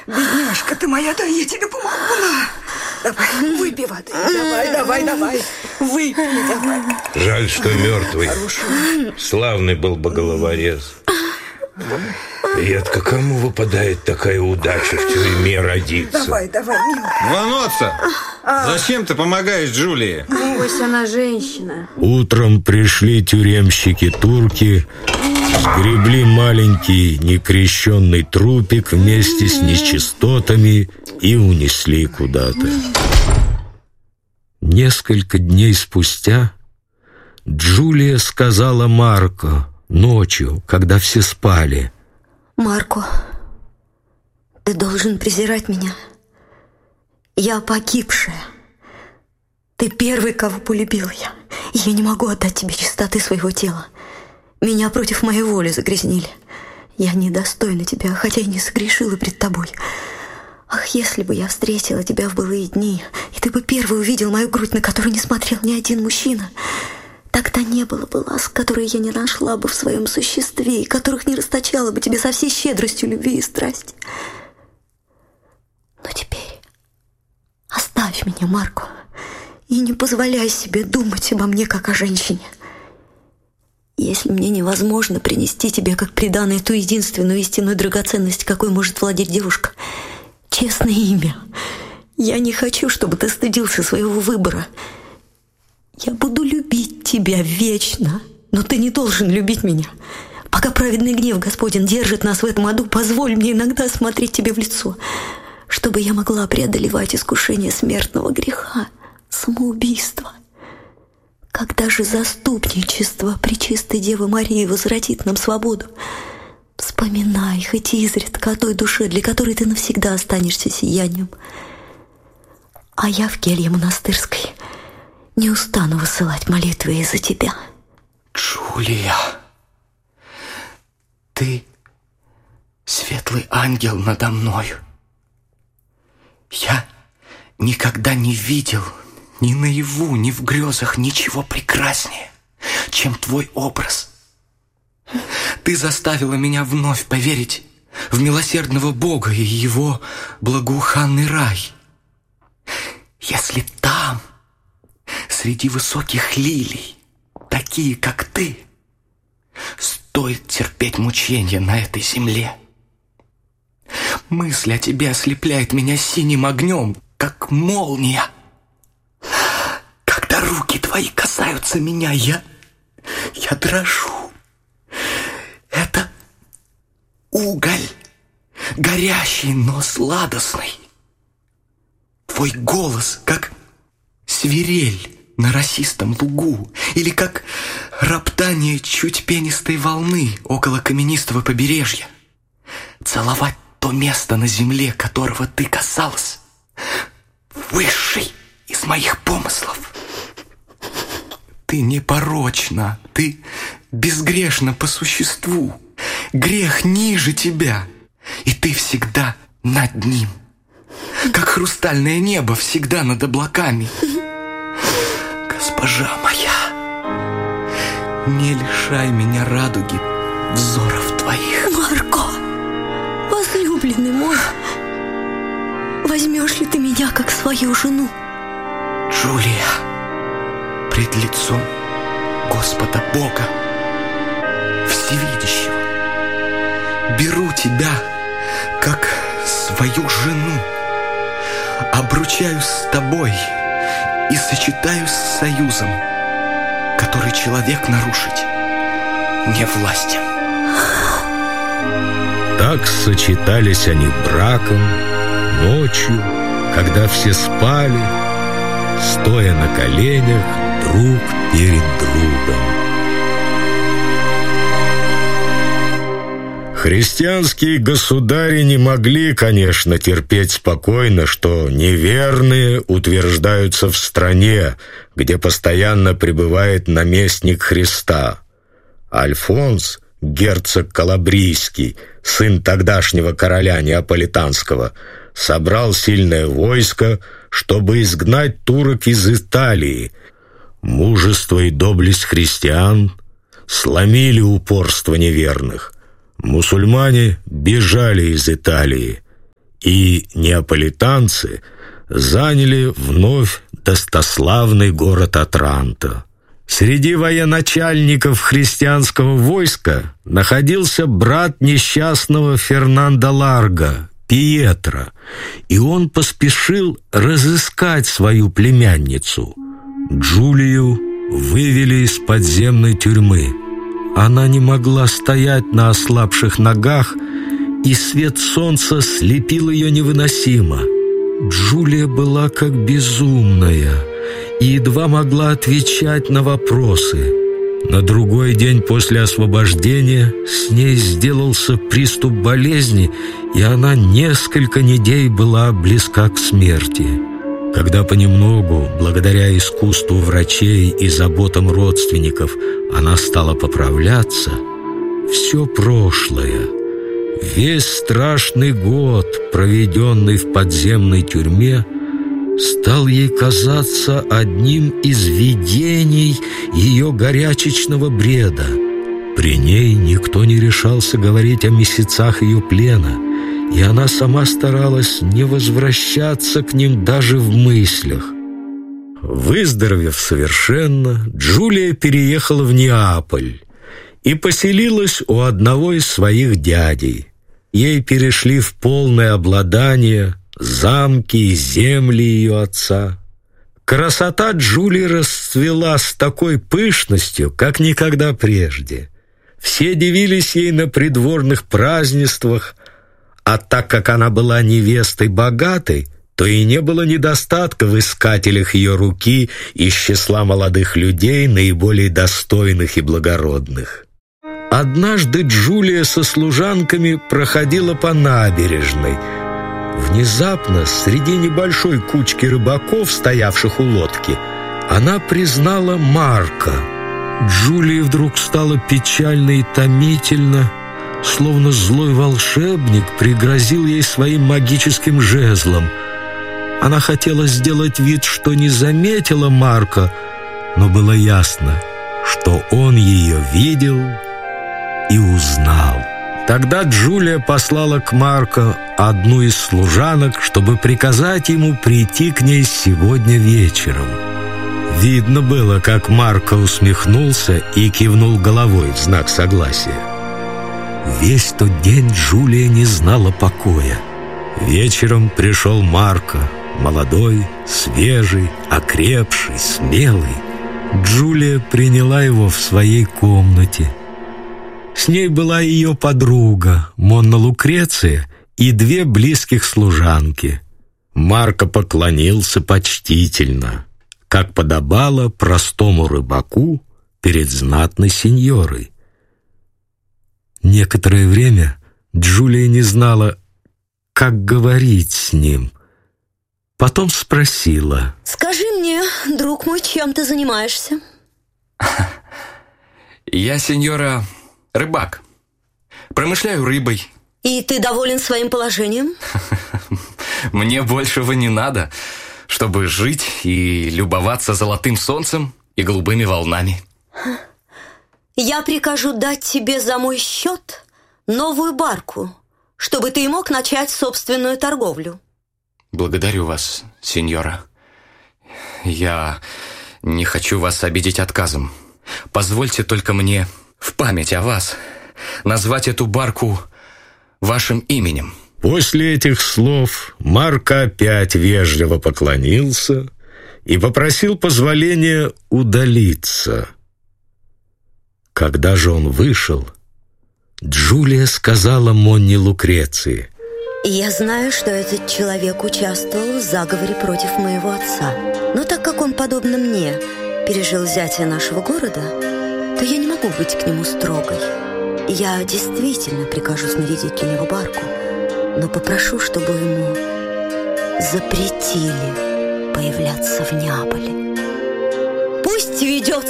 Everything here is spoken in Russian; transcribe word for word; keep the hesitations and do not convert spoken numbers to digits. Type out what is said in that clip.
Бедняжка ты моя, да я тебе помогу. На. Давай, выпей воды. Давай, давай, давай. Выпей, давай. Жаль, что мертвый. Хороший. Славный был бы головорез. Редко кому выпадает такая удача в тюрьме родиться. Давай, давай, милый. Ваноцца, зачем ты помогаешь Джулии? Пусть она женщина. Утром пришли тюремщики-турки, сгребли маленький некрещенный трупик вместе с нечистотами и унесли куда-то. Несколько дней спустя Джулия сказала Марко ночью, когда все спали: Марко, ты должен презирать меня. Я погибшая. Ты первый, кого полюбил я. Я не могу отдать тебе чистоты своего тела. Меня против моей воли загрязнили. Я недостойна тебя, хотя и не согрешила пред тобой. Ах, если бы я встретила тебя в былые дни, и ты бы первый увидел мою грудь, на которую не смотрел ни один мужчина, тогда не было бы ласк, которые я не нашла бы в своем существе, и которых не расточала бы тебе со всей щедростью любви и страсти. Но теперь оставь меня, Марко, и не позволяй себе думать обо мне, как о женщине. Если мне невозможно принести тебе как приданое ту единственную истинную драгоценность, какой может владеть девушка — честное имя, я не хочу, чтобы ты стыдился своего выбора. Я буду любить тебя вечно, но ты не должен любить меня. Пока праведный гнев Господень держит нас в этом аду, позволь мне иногда смотреть тебе в лицо, чтобы я могла преодолевать искушение смертного греха, самоубийства. Когда же заступничество Пречистой Девы Марии возвратит нам свободу, вспоминай хоть изредка о той душе, для которой ты навсегда останешься сиянием. А я в келье монастырской не устану высылать молитвы из-за тебя. Джулия, ты светлый ангел надо мною. Я никогда не видел ни наяву, ни в грезах ничего прекраснее, чем твой образ. Ты заставила меня вновь поверить в милосердного Бога и его благоуханный рай. Если там, среди высоких лилий, такие, как ты, стоит терпеть мучения на этой земле. Мысль о тебе ослепляет меня синим огнем, как молния. Когда руки твои касаются меня, я, я дрожу. Это уголь, горящий, но сладостный. Твой голос, как свирель на росистом лугу, или как роптание чуть пенистой волны около каменистого побережья. Целовать то место на земле, которого ты касалась, высший из моих помыслов. Ты непорочна, ты безгрешна по существу. Грех ниже тебя, и ты всегда над ним, как хрустальное небо всегда над облаками. Госпожа моя, не лишай меня радуги взоров твоих. Марко, возлюбленный мой, возьмешь ли ты меня как свою жену? Джулия, пред лицом Господа Бога Всевидящего, беру тебя как свою жену, обручаюсь с тобой и сочетаюсь с союзом, который человек нарушить не властен. Так сочетались они браком ночью, когда все спали, стоя на коленях друг перед другом. Христианские государи не могли, конечно, терпеть спокойно, что неверные утверждаются в стране, где постоянно пребывает наместник Христа. Альфонс, герцог Калабрийский, сын тогдашнего короля Неаполитанского, собрал сильное войско, чтобы изгнать турок из Италии. Мужество и доблесть христиан сломили упорство неверных. Мусульмане бежали из Италии, и неаполитанцы заняли вновь достославный город Отранто. Среди военачальников христианского войска находился брат несчастного Фернандо Ларго, Пьетро, и он поспешил разыскать свою племянницу. Джулию вывели из подземной тюрьмы. Она не могла стоять на ослабших ногах, и свет солнца слепил ее невыносимо. Джулия была как безумная и едва могла отвечать на вопросы. На другой день после освобождения с ней сделался приступ болезни, и она несколько недель была близка к смерти. Когда понемногу, благодаря искусству врачей и заботам родственников, она стала поправляться, все прошлое, весь страшный год, проведенный в подземной тюрьме, стал ей казаться одним из видений ее горячечного бреда. При ней никто не решался говорить о месяцах ее плена, и она сама старалась не возвращаться к ним даже в мыслях. Выздоровев совершенно, Джулия переехала в Неаполь и поселилась у одного из своих дядей. Ей перешли в полное обладание замки и земли ее отца. Красота Джулии расцвела с такой пышностью, как никогда прежде. Все дивились ей на придворных празднествах, а так как она была невестой богатой, то и не было недостатка в искателях ее руки из числа молодых людей, наиболее достойных и благородных. Однажды Джулия со служанками проходила по набережной. Внезапно, среди небольшой кучки рыбаков, стоявших у лодки, она признала Марко. Джулии вдруг стало печально и томительно, словно злой волшебник пригрозил ей своим магическим жезлом. Она хотела сделать вид, что не заметила Марко, но было ясно, что он ее видел и узнал. Тогда Джулия послала к Марко одну из служанок, чтобы приказать ему прийти к ней сегодня вечером. Видно было, как Марко усмехнулся и кивнул головой в знак согласия. Весь тот день Джулия не знала покоя. Вечером пришел Марко, молодой, свежий, окрепший, смелый. Джулия приняла его в своей комнате. С ней была ее подруга Монна Лукреция и две близких служанки. Марко поклонился почтительно, как подобало простому рыбаку перед знатной сеньорой. Некоторое время Джулия не знала, как говорить с ним. Потом спросила: «Скажи мне, друг мой, чем ты занимаешься?» «Я, сеньора, рыбак. Промышляю рыбой». «И ты доволен своим положением?» «Мне большего не надо, чтобы жить и любоваться золотым солнцем и голубыми волнами». «Я прикажу дать тебе за мой счет новую барку, чтобы ты мог начать собственную торговлю». «Благодарю вас, сеньора. Я не хочу вас обидеть отказом. Позвольте только мне в память о вас назвать эту барку вашим именем». После этих слов Марко опять вежливо поклонился и попросил позволения удалиться. Когда же он вышел, Джулия сказала Монне Лукреции: «Я знаю, что этот человек участвовал в заговоре против моего отца. Но так как он, подобно мне, пережил взятие нашего города, то я не могу быть к нему строгой. Я действительно прикажу снарядить для него барку, но попрошу, чтобы ему запретили появляться в Неаполе. Пусть ведет